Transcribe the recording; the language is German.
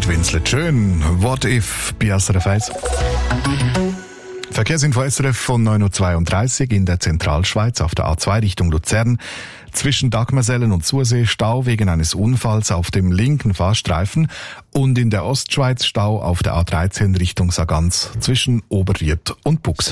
mit Winslet Schön. What if bei SRF 1? Verkehrsinfo SRF von 9.32 Uhr in der Zentralschweiz auf der A2 Richtung Luzern. Zwischen Dagmersellen und Sursee Stau wegen eines Unfalls auf dem linken Fahrstreifen und in der Ostschweiz Stau auf der A13 Richtung Sargans zwischen Oberried und Bux.